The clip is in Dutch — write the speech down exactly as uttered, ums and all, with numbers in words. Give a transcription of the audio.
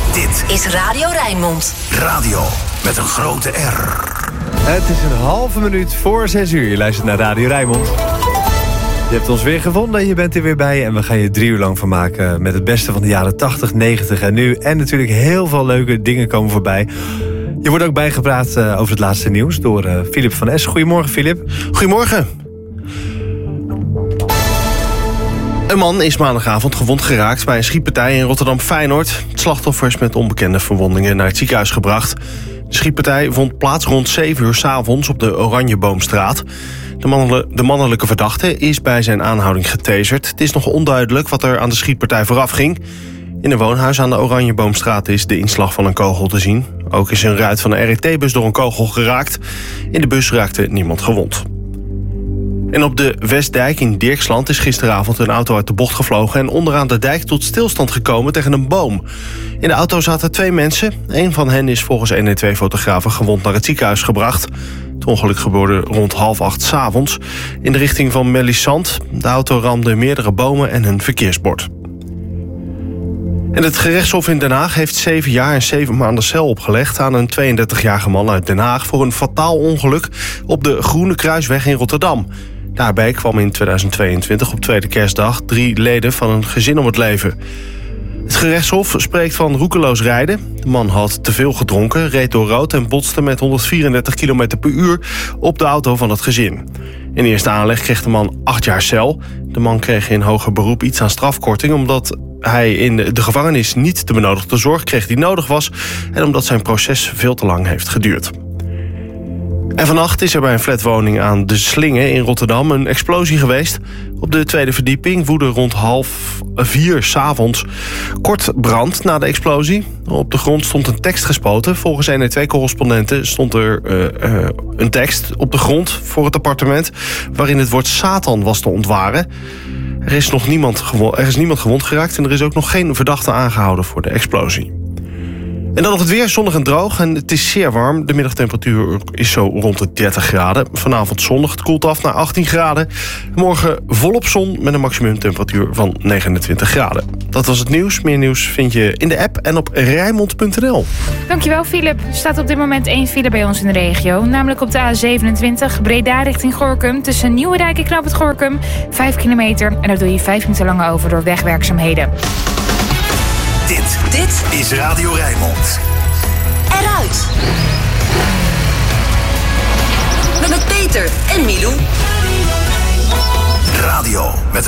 Dit is Radio Rijnmond. Radio met een grote R. Het is een halve minuut voor zes uur. Je luistert naar Radio Rijnmond. Je hebt ons weer gevonden, je bent er weer bij. En we gaan je drie uur lang vermaken met het beste van de jaren tachtig, negentig en nu. En natuurlijk heel veel leuke dingen komen voorbij. Je wordt ook bijgepraat uh, over het laatste nieuws door uh, Philip van Es. Goedemorgen, Philip. Goedemorgen. Een man is maandagavond gewond geraakt bij een schietpartij in Rotterdam-Feyenoord. Het slachtoffer is met onbekende verwondingen naar het ziekenhuis gebracht. De schietpartij vond plaats rond zeven uur 's avonds op de Oranjeboomstraat. De, mannele, de mannelijke verdachte is bij zijn aanhouding getaserd. Het is nog onduidelijk wat er aan de schietpartij vooraf ging. In een woonhuis aan de Oranjeboomstraat is de inslag van een kogel te zien. Ook is een ruit van een R E T-bus door een kogel geraakt. In de bus raakte niemand gewond. En op de Westdijk in Dirksland is gisteravond een auto uit de bocht gevlogen en onderaan de dijk tot stilstand gekomen tegen een boom. In de auto zaten twee mensen. Een van hen is volgens N E twee-fotografen gewond naar het ziekenhuis gebracht. Het ongeluk gebeurde rond half acht 's avonds in de richting van Melisande. De auto ramde meerdere bomen en een verkeersbord. En het gerechtshof in Den Haag heeft zeven jaar en zeven maanden cel opgelegd aan een tweeëndertigjarige man uit Den Haag voor een fataal ongeluk op de Groene Kruisweg in Rotterdam. Daarbij kwam in tweeduizend tweeëntwintig op tweede kerstdag drie leden van een gezin om het leven. Het gerechtshof spreekt van roekeloos rijden. De man had te veel gedronken, reed door rood en botste met honderdvierendertig kilometer per uur op de auto van het gezin. In eerste aanleg kreeg de man acht jaar cel. De man kreeg in hoger beroep iets aan strafkorting omdat hij in de gevangenis niet de benodigde zorg kreeg die nodig was en omdat zijn proces veel te lang heeft geduurd. En vannacht is er bij een flatwoning aan de Slingen in Rotterdam een explosie geweest. Op de tweede verdieping woedde rond half vier 's avonds kort brand na de explosie. Op de grond stond een tekst gespoten. Volgens N E twee-correspondenten stond er uh, uh, een tekst op de grond voor het appartement waarin het woord Satan was te ontwaren. Er is, nog niemand gewo- er is niemand gewond geraakt en er is ook nog geen verdachte aangehouden voor de explosie. En dan nog het weer, zonnig en droog. En het is zeer warm. De middagtemperatuur is zo rond de dertig graden. Vanavond zonnig, het koelt af naar achttien graden. Morgen volop zon met een maximumtemperatuur van negenentwintig graden. Dat was het nieuws. Meer nieuws vind je in de app en op rijnmond punt n l. Dankjewel, Philip. Er staat op dit moment één file bij ons in de regio. Namelijk op de A zevenentwintig, Breda richting Gorinchem. Tussen Nieuwedijk en Knoop het Gorinchem. Vijf kilometer. En daar doe je vijf minuten langer over door wegwerkzaamheden. Dit, dit is Radio Rijnmond. Eruit. Met Peter en Milou. Radio met